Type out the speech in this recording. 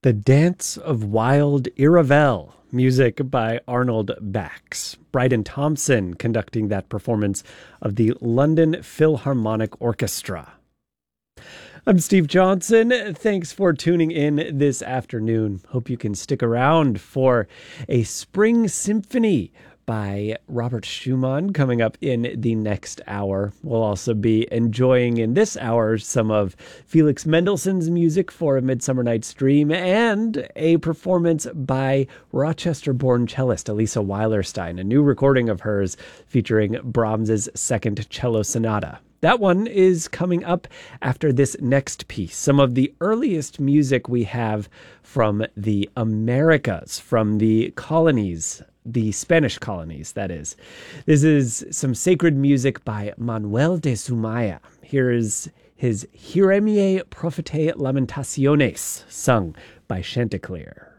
The Dance of Wild Iravel, music by Arnold Bax. Bryden Thompson conducting that performance of the London Philharmonic Orchestra. I'm Steve Johnson. Thanks for tuning in this afternoon. Hope you can stick around for a spring symphony by Robert Schumann coming up in the next hour. We'll also be enjoying in this hour some of Felix Mendelssohn's music for A Midsummer Night's Dream and a performance by Rochester-born cellist Elisa Weilerstein, a new recording of hers featuring Brahms's Second Cello Sonata. That one is coming up after this next piece. Some of the earliest music we have from the Americas, from the colonies, the Spanish colonies, that is. This is some sacred music by Manuel de Sumaya. Here is his Jeremiae Prophetae Lamentationes, sung by Chanticleer.